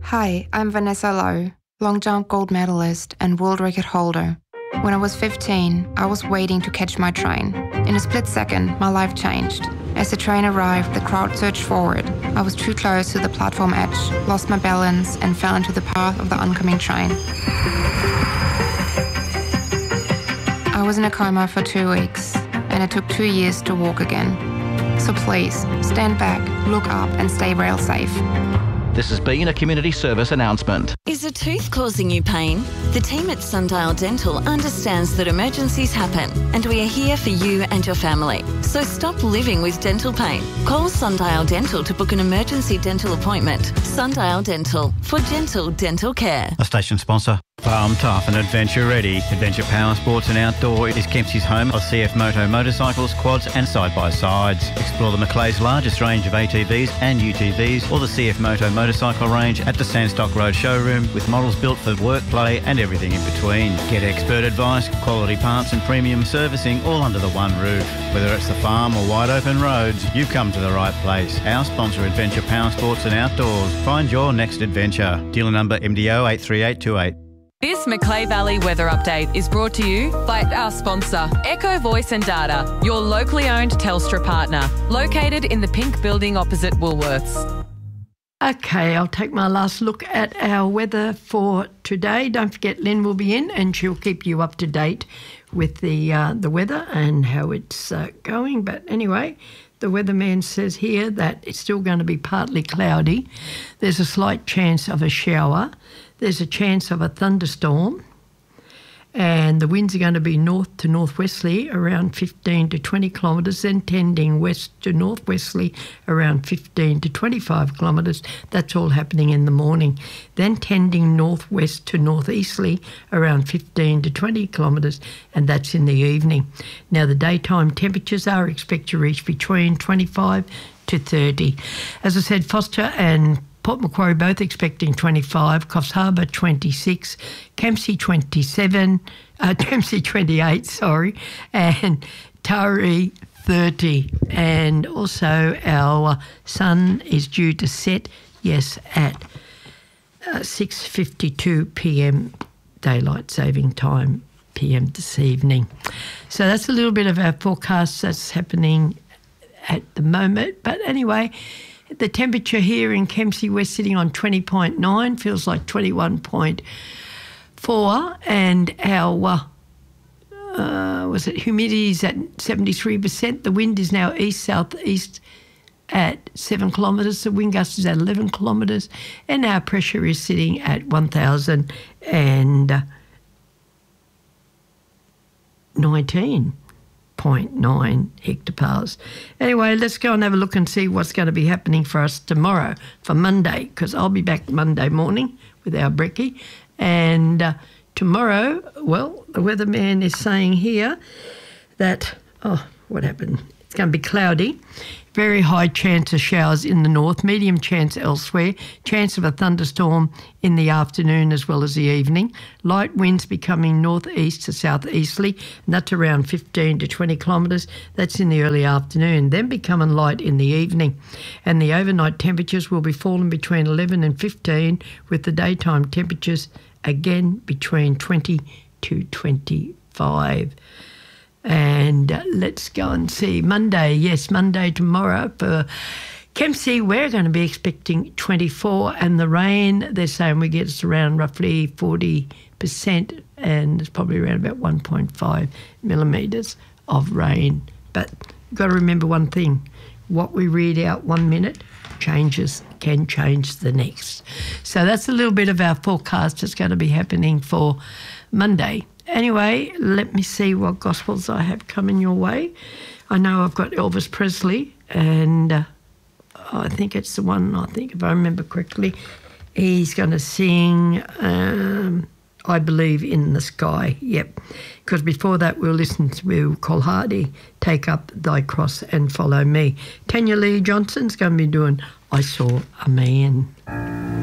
Hi, I'm Vanessa Lowe, long jump gold medalist and world record holder. When I was 15, I was waiting to catch my train. In a split second, my life changed. As the train arrived, the crowd surged forward. I was too close to the platform edge, lost my balance, and fell into the path of the oncoming train. I was in a coma for 2 weeks, and it took 2 years to walk again. So please, stand back, look up, and stay rail safe. This has been a community service announcement. Is a tooth causing you pain? The team at Sundial Dental understands that emergencies happen, and we are here for you and your family. So stop living with dental pain. Call Sundial Dental to book an emergency dental appointment. Sundial Dental, for gentle dental care. A station sponsor. Farm tough and adventure ready. Adventure Power Sports and Outdoor is Kempsey's home of CF Moto motorcycles, quads and side-by-sides. Explore the Macleay's largest range of ATVs and UTVs or the CF Moto motorcycle range at the Sandstock Road showroom with models built for work, play and everything in between. Get expert advice, quality parts and premium servicing all under the one roof. Whether it's the farm or wide open roads, you've come to the right place. Our sponsor, Adventure Power Sports and Outdoors. Find your next adventure. Dealer number MDO 83828. This Macleay Valley weather update is brought to you by our sponsor, Echo Voice and Data, your locally owned Telstra partner, located in the pink building opposite Woolworths. Okay, I'll take my last look at our weather for today. Don't forget Lynn will be in and she'll keep you up to date with the weather and how it's going. But anyway, the weatherman says here that it's still going to be partly cloudy. There's a slight chance of a shower. There's a chance of a thunderstorm, and the winds are going to be north to northwesterly around 15 to 20 kilometres, then tending west to northwesterly around 15 to 25 kilometres. That's all happening in the morning. Then tending northwest to northeasterly around 15 to 20 kilometres, and that's in the evening. Now, the daytime temperatures are expected to reach between 25 to 30. As I said, Foster and Port Macquarie both expecting 25, Coffs Harbour 26, Kempsey 27, Kempsey 28, and Taree 30. And also our sun is due to set, yes, at 6:52 p.m. daylight saving time p.m. this evening. So that's a little bit of our forecast that's happening at the moment. But anyway, the temperature here in Kempsey, we're sitting on 20.9, feels like 21.4, and our humidity is at 73%. The wind is now east-southeast at 7 kilometres. The wind gust is at 11 kilometres, and our pressure is sitting at 1,019.9 hectopascals. Anyway, let's go and have a look and see what's going to be happening for us tomorrow, for Monday, because I'll be back Monday morning with our brekkie. And tomorrow, well, the weatherman is saying here that, what happened? It's going to be cloudy. Very high chance of showers in the north, medium chance elsewhere, chance of a thunderstorm in the afternoon as well as the evening. Light winds becoming northeast to southeasterly, and that's around 15 to 20 kilometres. That's in the early afternoon, then becoming light in the evening. And the overnight temperatures will be falling between 11 and 15, with the daytime temperatures again between 20 to 25. And let's go and see Monday. Yes, Monday tomorrow for Kempsey, we're going to be expecting 24, and the rain, they're saying we get around roughly 40%, and it's probably around about 1.5 millimetres of rain. But you've got to remember one thing, what we read out 1 minute can change the next. So that's a little bit of our forecast that's going to be happening for Monday. Anyway, let me see what gospels I have coming your way. I know I've got Elvis Presley, and I think it's the one, if I remember correctly, he's going to sing I Believe in the Sky. Yep, because before that we'll call Hardy, Take Up Thy Cross and Follow Me. Tanya Lee Johnson's going to be doing I Saw a Man.